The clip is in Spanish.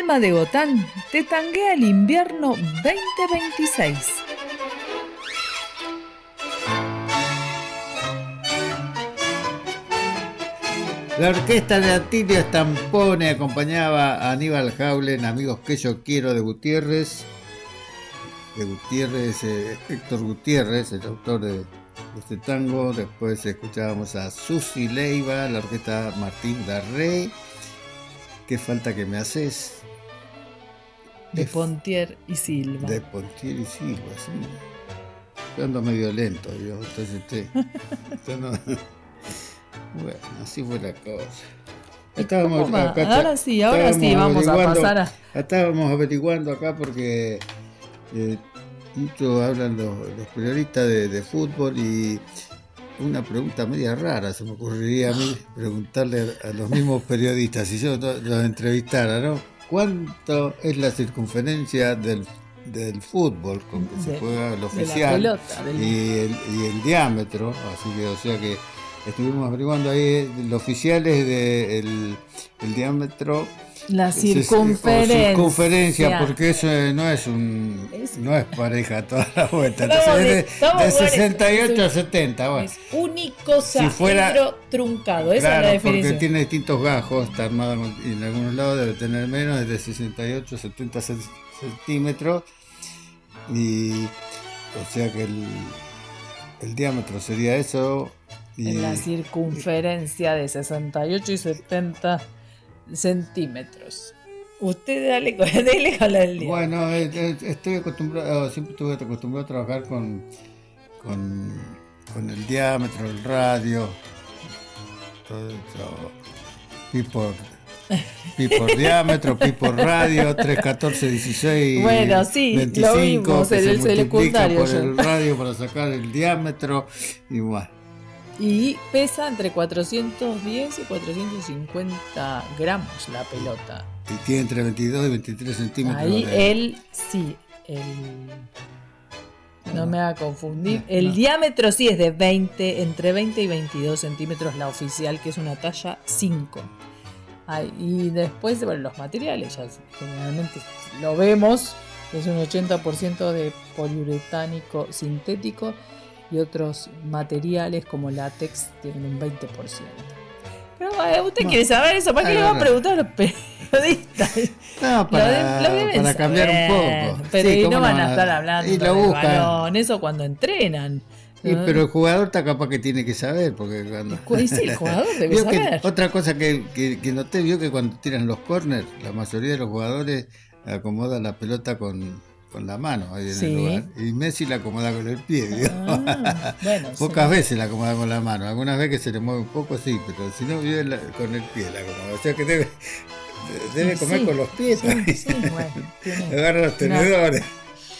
Alma de Botán te tanguea el invierno 2026. La orquesta de Atilio Stampone acompañaba a Aníbal Jaulen, Amigos que yo quiero, de Gutiérrez. Héctor Gutiérrez, el autor de este tango. Después escuchábamos a Susi Leiva, la orquesta Martín Darré. ¿Qué falta que me haces? De Pontier y Silva. De Pontier y Silva, sí. Yo ando medio lento, yo, entonces bueno, así fue la cosa. Ahora sí, vamos a pasar a... Estábamos averiguando acá porque muchos hablan los periodistas de fútbol, y una pregunta media rara se me ocurriría a mí preguntarle a los mismos periodistas, si yo los entrevistara, ¿no? ¿Cuánto es la circunferencia del fútbol con que se juega el oficial, la pelota, y el diámetro? Así que, o sea que estuvimos averiguando ahí, el oficial es el diámetro, la circunferencia, porque eso no es pareja toda la vuelta. Entonces de 68 a 70, bueno. Es único saedro truncado, esa es la definición. Porque tiene distintos gajos, está armado en algunos lados, debe tener menos, es de 68 a 70 centímetros, y o sea que el diámetro sería eso. En la circunferencia de 68 y 70 centímetros. Usted dele con el día. Bueno, estoy acostumbrado, siempre estuve acostumbrado a trabajar con el diámetro, el radio, todo eso. Pi por diámetro, pi por radio, 3, 14, 16. Bueno, sí, 25, lo vimos en el secundario. Por el radio para sacar el diámetro, y bueno. Y pesa entre 410 y 450 gramos la pelota. Y tiene entre 22 y 23 centímetros. Ahí no me haga confundir. El diámetro sí es de entre 20 y 22 centímetros la oficial, que es una talla 5. Y después, bueno, los materiales, ya generalmente lo vemos, es un 80% de poliuretánico sintético, y otros materiales como látex tienen un 20%. Pero usted quiere saber eso, ¿para qué le va a preguntar a los periodistas? No, para cambiar un poco. Pero sí, no van a estar hablando y del balón, eso cuando entrenan. Sí, pero el jugador está capaz que tiene que saber, porque cuando... Sí, el jugador debe saber. Otra cosa que noté, vio que cuando tiran los corners, la mayoría de los jugadores acomodan la pelota con la mano ahí en el lugar, y Messi la acomoda con el pie, bueno, pocas veces la acomoda con la mano, algunas veces que se le mueve un poco, sí, pero si no, vive con el pie la acomoda, o sea que debe comer con los pies, bueno, agarra los tenedores.